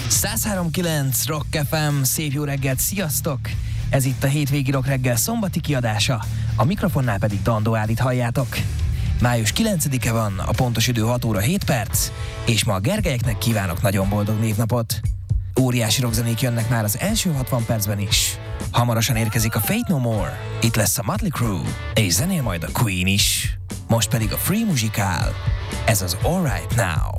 103.9 Rock FM, szép jó reggelt, sziasztok! Ez itt a hétvégi Rock reggel szombati kiadása, a mikrofonnál pedig Dandó Ádit halljátok. Május 9-e van, a pontos idő 6 óra 7 perc, és ma a Gergelyeknek kívánok nagyon boldog névnapot. Óriási rockzenék jönnek már az első 60 percben is. Hamarosan érkezik a Faith No More, itt lesz a Mötley Crüe, és zenél majd a Queen is. Most pedig a Free Muzsikál. Ez az All Right Now.